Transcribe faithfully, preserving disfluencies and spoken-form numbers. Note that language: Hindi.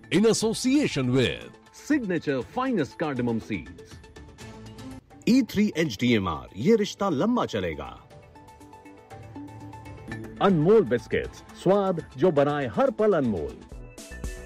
in association with Signature Finest Cardamom Seeds. E three H D M R, ये रिश्ता लंबा चलेगा। अनमोल बिस्किट्स, स्वाद जो बनाए हर पल अनमोल।